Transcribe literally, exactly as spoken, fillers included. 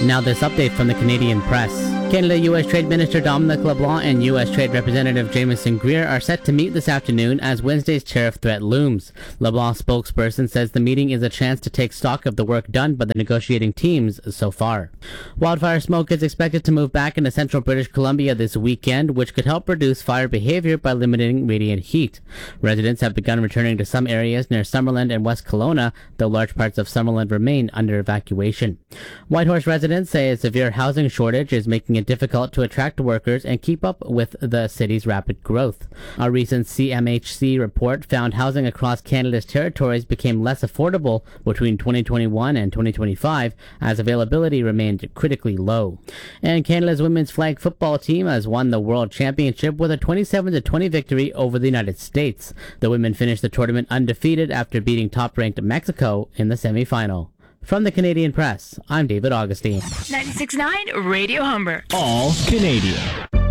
Now this update from the Canadian Press. Canada-U S Trade Minister Dominic LeBlanc and U S Trade Representative Jamieson Greer are set to meet this afternoon as Wednesday's tariff threat looms. LeBlanc's spokesperson says the meeting is a chance to take stock of the work done by the negotiating teams so far. Wildfire smoke is expected to move back into central British Columbia this weekend, which could help reduce fire behavior by limiting radiant heat. Residents have begun returning to some areas near Summerland and West Kelowna, though large parts of Summerland remain under evacuation. Whitehorse residents say a severe housing shortage is making it difficult to attract workers and keep up with the city's rapid growth. A recent C M H C report found housing across Canada's territories became less affordable between twenty twenty-one and twenty twenty-five as availability remained critically low. And Canada's women's flag football team has won the World Championship with a twenty-seven to twenty victory over the United States. The women finished the tournament undefeated after beating top-ranked Mexico in the semifinal. From the Canadian Press, I'm David Augustine. ninety-six point nine Radio Humber. All Canadian.